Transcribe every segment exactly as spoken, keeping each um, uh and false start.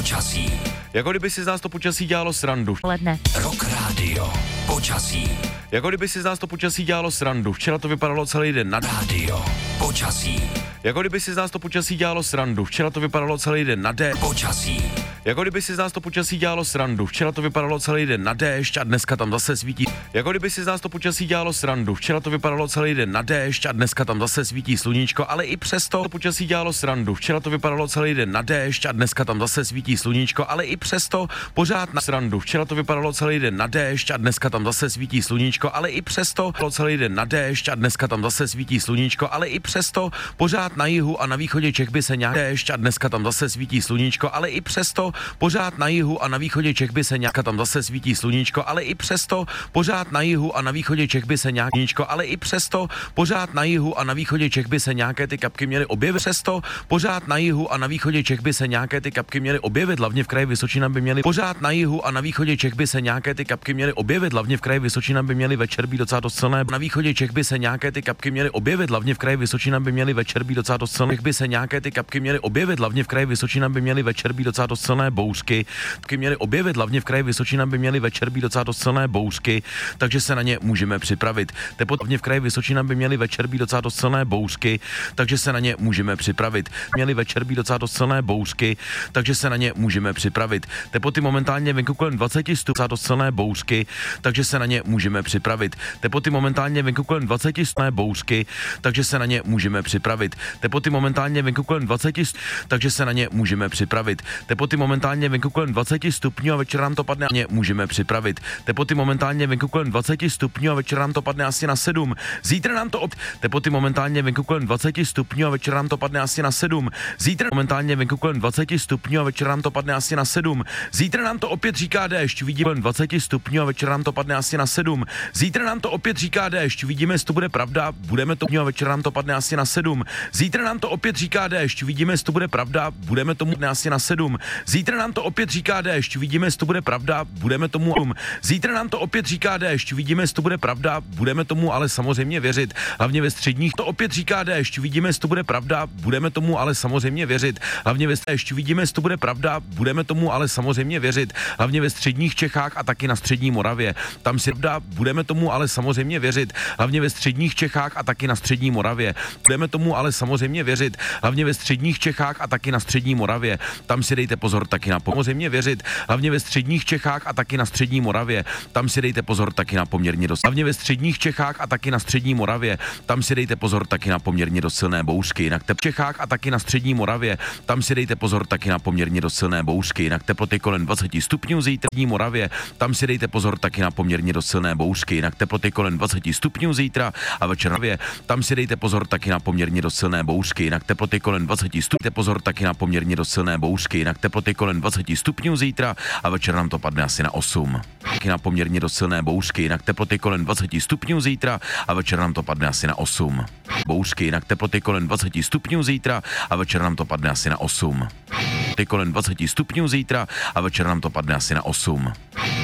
Počasí. Jako kdyby si z nás to počasí dělalo srandu. Ledne. Rock Radio. Počasí. Jako kdyby si z nás to počasí dělalo srandu. Včera to vypadalo celý den na Radio. Počasí. Jako kdyby si z nás to počasí dělalo srandu. Včera to vypadalo celý den na dé. Počasí. Jako kdyby si z nás to počasí dělalo srandu. Včera to vypadalo celý den na déšť a dneska tam zase svítí. Jako kdyby si z nás to počasí dělalo srandu. Včera to vypadalo celý den na déšť a dneska tam zase svítí sluníčko, ale i přesto to počasí dělalo srandu. Včera to vypadalo celý den na déšť a dneska tam zase svítí sluníčko, ale i přesto pořád na srandu. Včera to vypadalo celý den na déšť a dneska tam zase svítí sluníčko, ale i přesto celý den na déšť a dneska tam zase svítí sluníčko, ale i přesto pořád na jihu a na východě Čech by se nějak déšť a dneska tam zase svítí sluníčko, ale i přesto pořád na jihu a na východě Čech by se nějak tam zase svítí sluníčko, ale i přesto pořád na jihu a na východě Čech by se nějak sluníčko, ale i přesto pořád na jihu a na východě Čech by se nějaké ty kapky měly objevit. Přesto pořád na jihu a na východě Čech by se nějaké ty kapky měly objevit, hlavně v kraji Vysočina by měly pořád na jihu a na východě Čech by se nějaké ty kapky měly objevit, hlavně v kraji Vysočina by měly večer být docela dost silné. Na východě Čech by se nějaké ty kapky měly objevit, hlavně v kraji Vysočina by měly večer být docela dost silné. By se nějaké ty kapky měly objevit, hlavně v kraji Vysočina by měly večer být docela dost silné bouřky. Kapky měly objevit, hlavně v kraji Vysočina by měly večer být docela dost silné bouřky, takže se na ně můžeme připravit. Teplot hlavně v kraji Vysočina by měly večer být docela dost silné bouřky, takže se na ně můžeme připravit. Měly večer být docela dost silné bouřky, takže se na ně můžeme připravit. Teploty momentálně venku kolem dvacet stupňů, docela dost silné bouřky, takže se na ně můžeme připravit. Teploty momentálně venku kolem dvacet stupňů bouřky, takže se na ně můžeme připravit. Teploty momentálně venku kolem dvacet stupňů, takže se na ně můžeme připravit. Teploty momentálně venku kolem dvacet stupňů a večer nám to padne, a ně můžeme připravit. Teploty momentálně venku kolem dvacet stupňů a večer nám to padne asi na sedm. Zítra nám to op... Teploty momentálně venku kolem dvacet stupňů a večer nám to padne asi na sedm. Zítra momentálně venku kolem dvacet stupňů a večer nám to padne asi na sedm. Zítra nám to opět říká déšť, vidíme kolem dvacet stupňů a večer nám to padne asi na sedm. Zítra nám to opět říká déšť, vidíme, jestli to bude pravda, budeme to a večer nám to padne asi na sedm. Zítra nám to opět říká déšť, vidíme, jestli to bude pravda, budeme tomu asi na sedm. Zítra nám to opět říká déšť, vidíme, jestli to bude pravda, budeme tomu. Zítra nám to opět říká déšť, vidíme, jestli to bude pravda, budeme tomu ale samozřejmě věřit. Hlavně ve středních to opět říká déšť, vidíme, jestli to bude pravda, budeme tomu ale samozřejmě věřit. Hlavně ve déšť, vidíme, jestli to bude pravda, budeme tomu ale samozřejmě věřit. Hlavně ve středních Čechách a taky na střední Moravě. Tam si pravda, budeme tomu ale samozřejmě věřit. Hlavně ve středních Čechách a taky na střední Moravě. Budeme tomu ale samozřejmě věřit. Hlavně ve středních Čechách a taky na střední Moravě. Tam si dejte pozor taky na samozřejmě věřit. Hlavně ve středních Čechách a taky na střední Moravě. Tam si dejte pozor taky na poměrně dost. Hlavně ve středních Čechách a taky na střední Moravě. Tam si dejte pozor taky na poměrně dost silné bouřky. Jinak te v Čechách a taky na střední Moravě. Tam si dejte pozor taky na poměrně dost silné bouřky. Jinak teploty kolem dvacet stupňů zítra v Moravě. Tam si dejte pozor taky na poměrně dost silné bouřky. Jinak teploty kolem dvacet stupňů zítra a večer tam si dejte pozor taky na poměrně dost silné bouřky. Jinak teploty kolem dvacet stupňů. Dejte pozor taky na poměrně dost silné bouřky. Jinak teploty kolem dvacet stupňů zítra a večer nám to padne asi na osm. Taky na poměrně dost silné bouřky. Jinak teploty kolem dvacet stupňů zítra a večer nám to padne asi na osm. Bouřky, jinak teploty kolem dvacet stupňů zítra a večer nám to padne asi na osm. Ty kolem dvacet stupňů zítra a večer nám to padne asi na osm.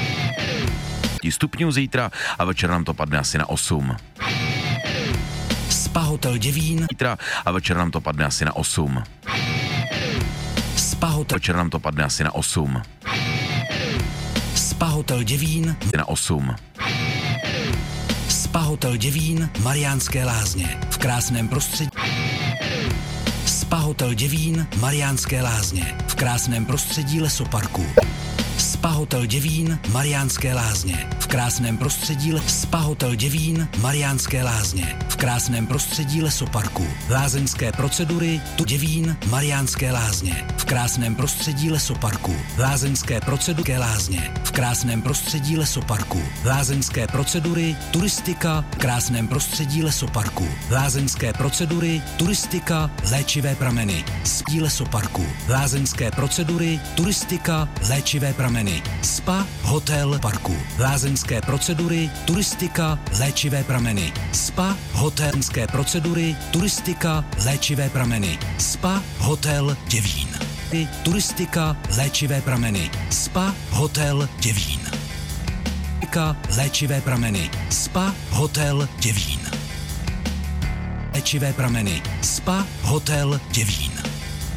Stupňů zítra a večer nám to padne asi na osm. Spa Hotel Děvín Zítra a večer nám to padne asi na osm. Spa Hotel Večer nám to padne asi na osm. Spa Hotel Děvín Na osm. Spa Hotel Děvín, Mariánské Lázně. V krásném prostředí. Spa Hotel Děvín, Mariánské Lázně. V krásném prostředí lesoparku. Spa Hotel Děvín, Mariánské Lázně. V krásném prostředí le... Spa Hotel Děvín, Mariánské Lázně. V krásném prostředí lesoparku. Lázeňské procedury tu Děvín, Mariánské Lázně. V krásném prostředí lesoparku. Lázeňské procedury Lázně. V krásném prostředí lesoparku. Lázeňské procedury, turistika v krásném prostředí lesoparku. Lázeňské procedury, turistika, léčivé prameny. Spí lesoparku. Lázeňské procedury, turistika, léčivé prameny. Spa, hotel, parku. Lázeňské procedury, turistika, léčivé prameny. Spa, hotelské procedury, turistika, léčivé prameny. Spa, hotel, Děvín. Turistika, léčivé prameny. Spa, hotel, Děvín. Turistika, léčivé prameny. Spa, hotel, Děvín. Léčivé prameny. Spa, hotel, Děvín.